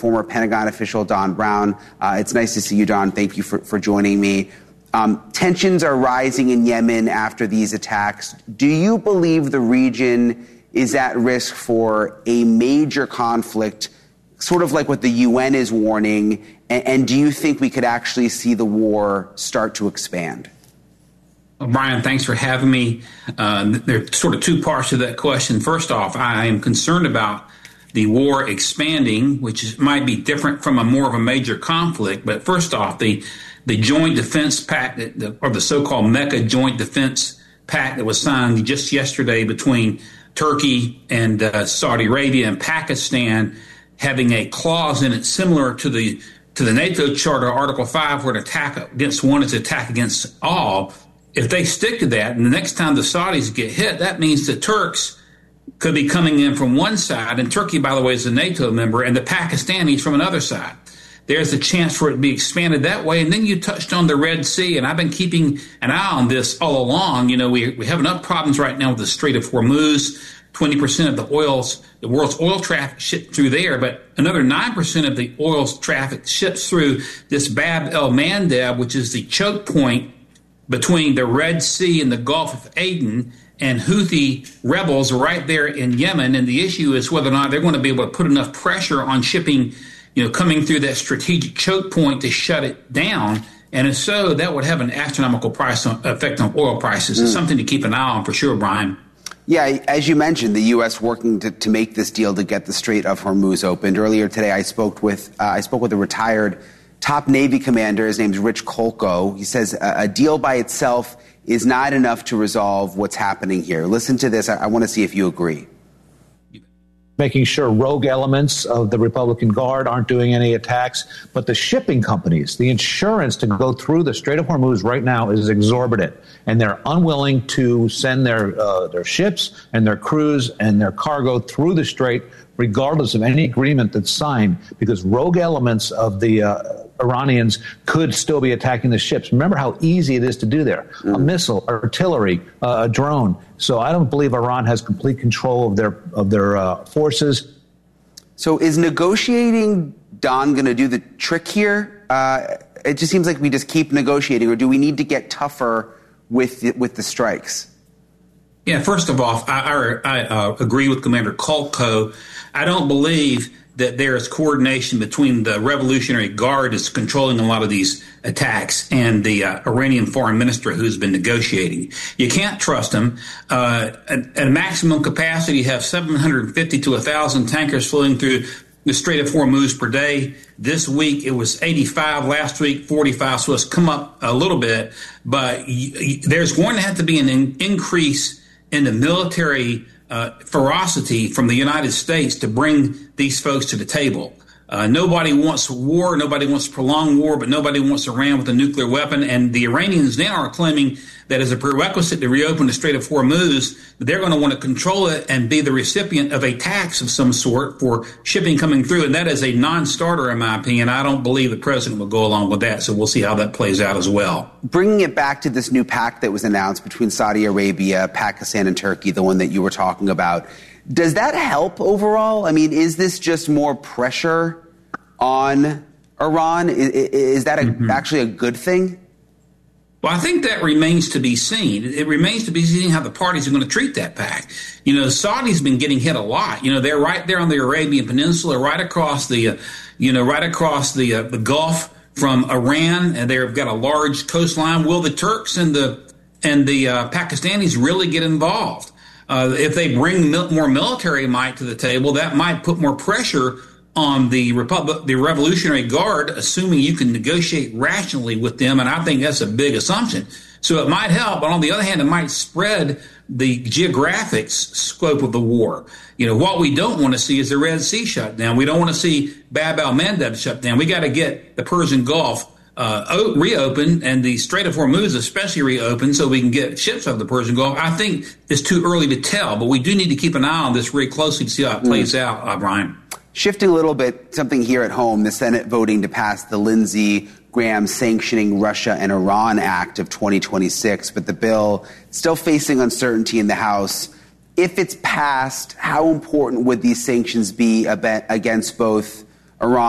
former Pentagon official Don Brown. It's nice to see you, Don. Thank you for joining me. Tensions are rising in Yemen after these attacks. Do you believe the region is at risk for a major conflict, sort of like what the UN is warning? And do you think we could actually see the war start to expand? Well, Brian, thanks for having me. There are sort of two parts to that question. First off, I am concerned about the war expanding, which might be different from more of a major conflict. But first off, the Joint Defense Pact, or the so-called Mecca Joint Defense Pact that was signed just yesterday between Turkey and Saudi Arabia and Pakistan, having a clause in it similar to the NATO Charter, Article 5, where an attack against one is an attack against all. If they stick to that, and the next time the Saudis get hit, that means the Turks could be coming in from one side, and Turkey, by the way, is a NATO member, and the Pakistanis from another side. There's a chance for it to be expanded that way. And then you touched on the Red Sea, and I've been keeping an eye on this all along. You know, we have enough problems right now with the Strait of Hormuz. 20% of the world's oil traffic shipped through there, but another 9% of the oil traffic ships through this Bab el-Mandeb, which is the choke point between the Red Sea and the Gulf of Aden, and Houthi rebels right there in Yemen. And the issue is whether or not they're going to be able to put enough pressure on shipping, coming through that strategic choke point to shut it down. And if so, that would have an astronomical effect on oil prices. It's something to keep an eye on for sure, Brian. Yeah, as you mentioned, the U.S. working to make this deal to get the Strait of Hormuz opened. Earlier today, I spoke with a retired top Navy commander. His name's Rich Kolko. He says a deal by itself is not enough to resolve what's happening here. Listen to this. I want to see if you agree. Making sure rogue elements of the Republican Guard aren't doing any attacks. But the shipping companies, the insurance to go through the Strait of Hormuz right now is exorbitant. And they're unwilling to send their ships and their crews and their cargo through the strait, regardless of any agreement that's signed, because rogue elements of the Iranians could still be attacking the ships. Remember how easy it is to do there. A missile, artillery, a drone. So I don't believe Iran has complete control of their forces. So is negotiating, Don, going to do the trick here? It just seems like we just keep negotiating, or do we need to get tougher with the strikes? Yeah, first of all, I agree with Commander Kolko. I don't believe that there is coordination between the Revolutionary Guard that's controlling a lot of these attacks and the Iranian foreign minister who's been negotiating. You can't trust them. At maximum capacity, you have 750 to 1,000 tankers flowing through the Strait of Hormuz per day. This week, it was 85. Last week, 45. So it's come up a little bit. But there's going to have to be an increase in the military ferocity from the United States to bring these folks to the table. Nobody wants war. Nobody wants prolonged war, but nobody wants Iran with a nuclear weapon. And the Iranians now are claiming that as a prerequisite to reopen the Strait of Hormuz, they're going to want to control it and be the recipient of a tax of some sort for shipping coming through. And that is a non-starter, in my opinion. I don't believe the president will go along with that. So we'll see how that plays out as well. Bringing it back to this new pact that was announced between Saudi Arabia, Pakistan, and Turkey, the one that you were talking about, does that help overall? I mean, is this just more pressure on Iran? Is that actually a good thing? Well, I think that remains to be seen. It remains to be seen how the parties are going to treat that pact. Saudi's been getting hit a lot. They're right there on the Arabian Peninsula, right across the Gulf from Iran, and they've got a large coastline. Will the Turks and the Pakistanis really get involved? If they bring more military might to the table, that might put more pressure on the Revolutionary Guard, assuming you can negotiate rationally with them, and I think that's a big assumption. So it might help, but on the other hand, it might spread the geographic scope of the war. What we don't want to see is the Red Sea shut down. We don't want to see Bab el-Mandeb shut down. We got to get the Persian Gulf reopened and the Strait of Hormuz especially reopened so we can get ships out of the Persian Gulf. I think it's too early to tell, but we do need to keep an eye on this very closely to see how it plays out, Brian. Shifting a little bit, something here at home, the Senate voting to pass the Lindsey Graham Sanctioning Russia and Iran Act of 2026, but the bill still facing uncertainty in the House. If it's passed, how important would these sanctions be against both Iran